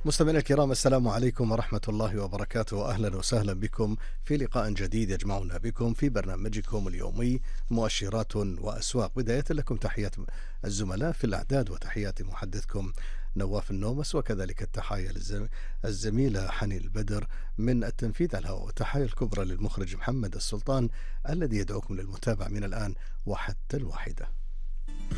مستمعينا الكرام، السلام عليكم ورحمة الله وبركاته. أهلا وسهلا بكم في لقاء جديد يجمعنا بكم في برنامجكم اليومي مؤشرات وأسواق. بداية لكم تحيات الزملاء في الأعداد وتحيات محدثكم نواف النومس، وكذلك التحايا الزميلة حني البدر من التنفيذ على الهواء، والتحايا الكبرى للمخرج محمد السلطان الذي يدعوكم للمتابعة من الآن وحتى 1.